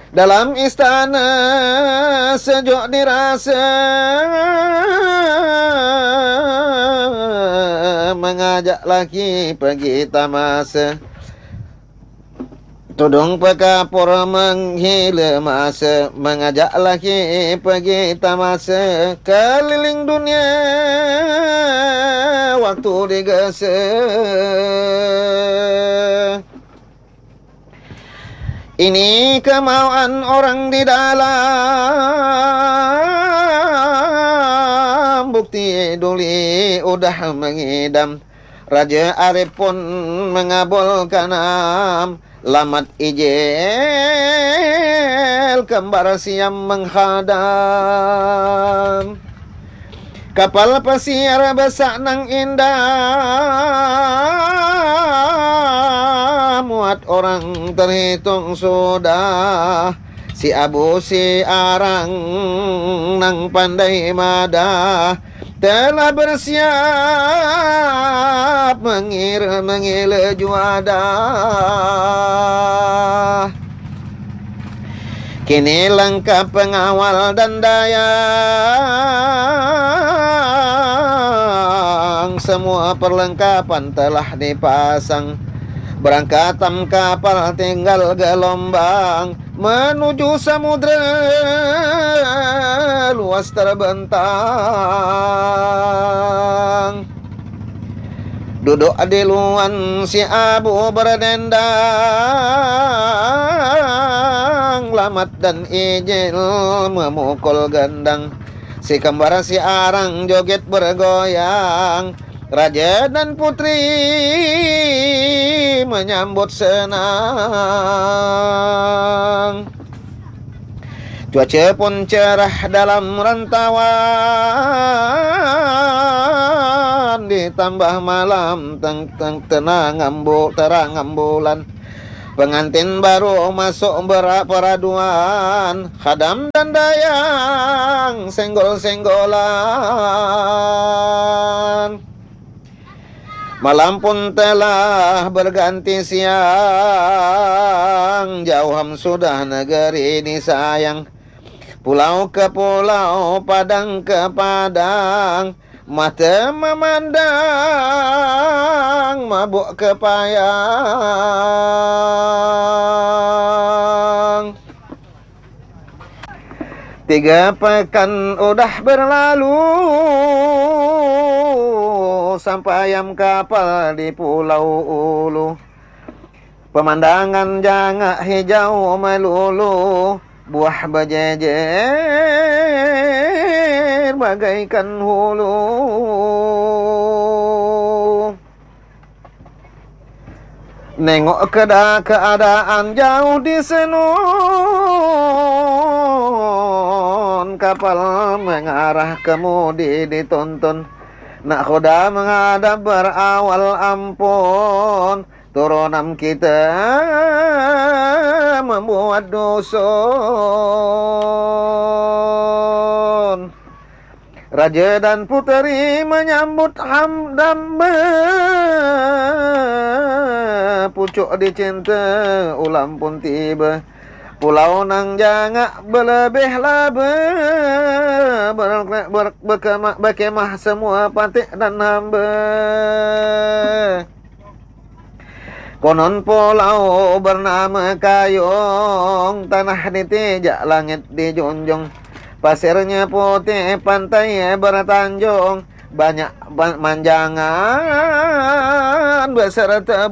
Dalam istana sejuk dirasa, mengajak laki pergi tamasa. Tudung pekapur menghila masa, mengajak laki pergi tamasa. Keliling dunia waktu digesa. Ini kemauan orang di dalam, bukti duli udah mengidam. Raja Arif pun mengabulkan lamat ijel, kembar siam menghadam. Kapal pasir besar nang indah, muat orang terhitung sudah. Si Abu si Arang nang pandai madah, telah bersiap mengila juada. Kini lengkap pengawal dan dayang, semua perlengkapan telah dipasang. Berangkatam kapal tinggal gelombang, menuju samudra luas terbentang. Duduk di luan si Abu berdendang, lamat dan ijil memukul gendang. Si kembar si Arang joget bergoyang, raja dan putri menyambut senang. Cuaca pun cerah dalam rantauan, ditambah malam tenang terang bulan. Pengantin baru masuk berperaduan, khadam dan dayang senggol-senggolan. Malam pun telah berganti siang, jauham sudah negeri ini sayang. Pulau ke pulau, padang ke padang, mata memandang, mabuk kepayang. 3 pekan udah berlalu, sampai ayam kapal di Pulau Ulu. Pemandangan jangak hijau melulu, buah berjejer bagaikan hulu. Nengok keadaan jauh di senun, kapal mengarah kemudi dituntun. Nak khoda menghadap berawal ampun, turunan kita membuat dusun. Raja dan puteri menyambut hamdam, pucuk dicinta ulam pun tiba. Pulau nang jangak berlebih laba, berkemah semua patik dan hamba. Konon pulau bernama Kayong, tanah ditijak langit dijunjung. Pasirnya putih, pantai bertanjung, banyak manjangan beserta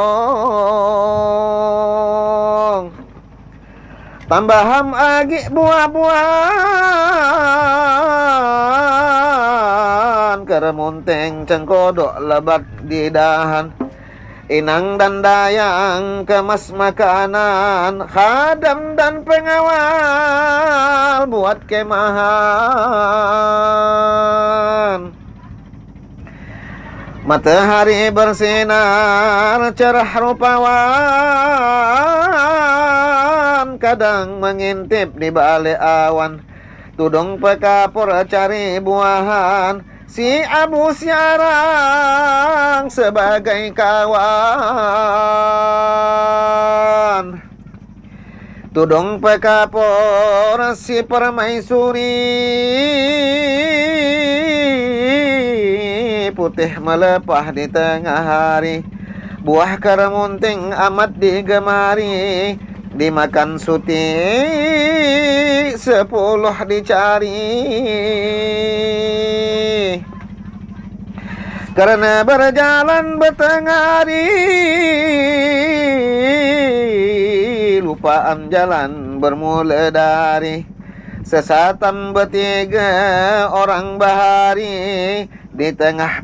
burung. Tambaham agi buah-buahan, keremunteng cengkodok lebat di dahan. Inang dan dayang kemas makanan, khadam dan pengawal buat kemahan. Matahari bersinar cerah rupawan, kadang mengintip di balik awan. Tudung pekapur cari buahan, si Abu Syarang sebagai kawan. Tudung pekapor si permaisuri, putih melepah di tengah hari. Buah karamunting amat digemari, dimakan suti 10 dicari. Karena berjalan bertengah hari, lupaan jalan bermula dari sesatan bertiga orang bahari di tengah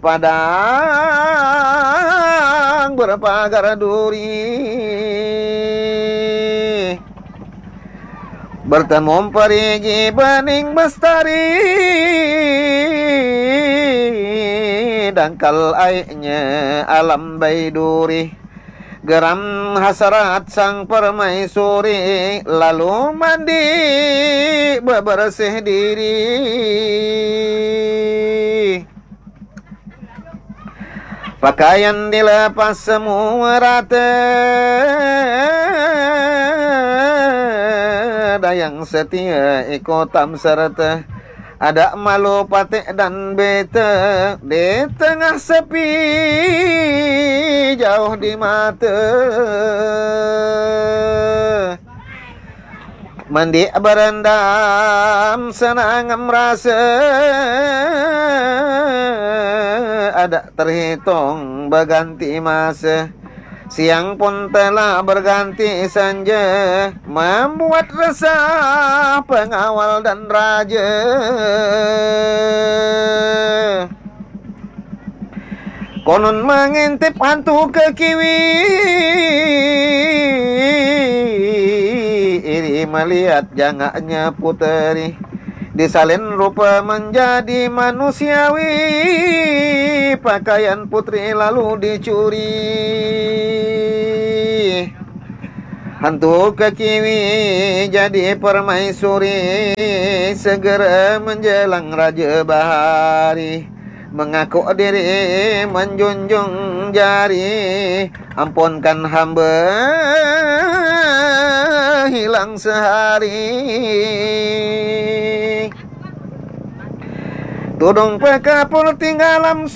padang berpagar duri. Bertemu perigi bening bestari, dangkal airnya alam baiduri. Geram hasrat sang permaisuri, lalu mandi bebersih diri. Pakaian dilepas semua rata, dayang setia ikutam serta. Ada malu patik dan beta di tengah sepi, jauh di mata. Mandi berendam senang merasa, ada terhitung berganti masa. Siang pun telah berganti senja, membuat resah pengawal dan raja. Konon mengintip hantu ke kiwi, iri melihat jangaknya puteri, disalin rupa menjadi manusiawi. Pakaian putri lalu dicuri, hantu kekiwi jadi permaisuri. Segera menjelang raja bahari, mengaku diri menjunjung jari. Ampunkan hamba hilang sehari. Tudung pekapur tinggalam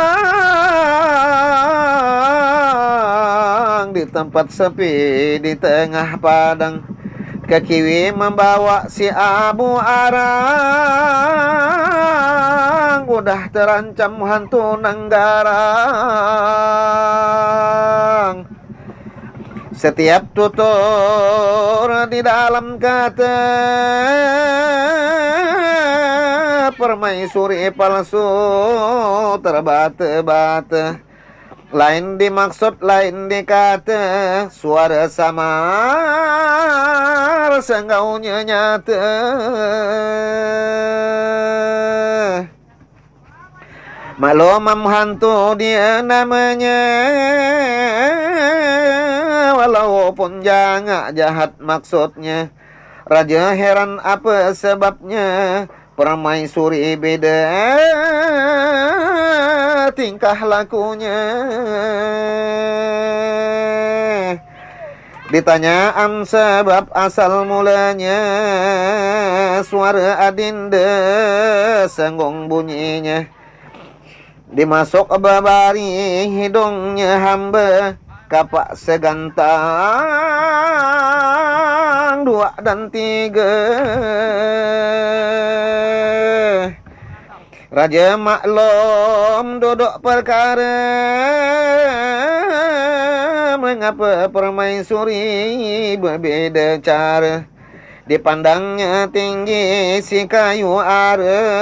sorang, di tempat sepi di tengah padang. Kekiwi membawa si Abu Arang, udah terancam hantu Nanggarang. Setiap tutur di dalam kata, permaisuri palsu terbata-bata. Lain dimaksud, lain dikata, suara samar senggaunya nyata. Maklum hantu dia namanya, walaupun jangan jahat maksudnya. Raja heran apa sebabnya, permaisuri beda tingkah lakunya. Ditanyaan sebab asal mulanya, suara adinda senggung bunyinya. Dimasuk babari hidungnya hamba, kapak segantang 2 dan 3. Raja maklum duduk perkara, mengapa permaisuri berbeda cara. Dipandangnya tinggi si kayu ara,